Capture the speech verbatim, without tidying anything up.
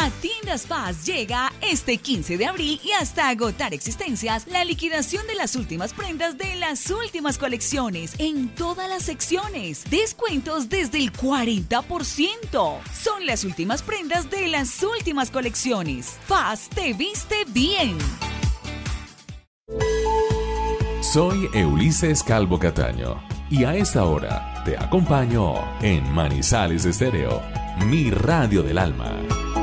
A Tiendas Paz llega este quince de abril y hasta agotar existencias la liquidación de las últimas prendas de las últimas colecciones en todas las secciones. Descuentos desde el cuarenta por ciento. Son las últimas prendas de las últimas colecciones. Paz te viste bien. Soy Ulises Calvo Cataño y a esta hora te acompaño en Manizales Estéreo, mi radio del alma.